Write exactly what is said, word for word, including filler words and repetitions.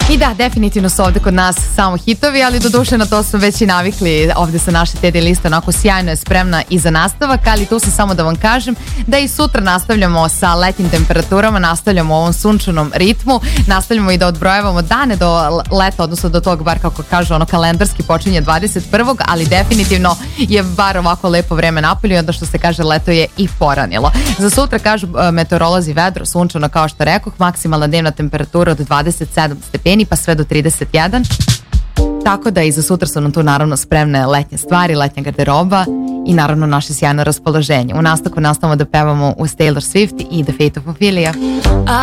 I da, definitivno su ovde kod nas samo hitovi, ali doduše na to smo već i navikli. Ovde sa naše T D lista onako sjajno je spremna i za nastavak, ali tu sam samo da vam kažem da i sutra nastavljamo sa letnjim temperaturama, nastavljamo u ovom sunčanom ritmu, nastavljamo i da odbrojavamo dane do leta, odnosno do tog, bar kako kažu, ono kalendarski počinje dvadeset prvog, ali definitivno je bar ovako lepo vreme napolju i onda što se kaže leto je i poranilo. Za sutra kažu meteorolozi vedro, sunčano kao što rekoh, maksimalna dnevna temperatura od dvadeset sedam stepeni pa sve do trideset jedan. Tako da i za sutra su nam tu naravno spremne letnje stvari, letnja garderoba i naravno naše sjajno raspoloženje. U nastavku nastavamo da pevamo uz Taylor Swift i The Fate of Ophelia.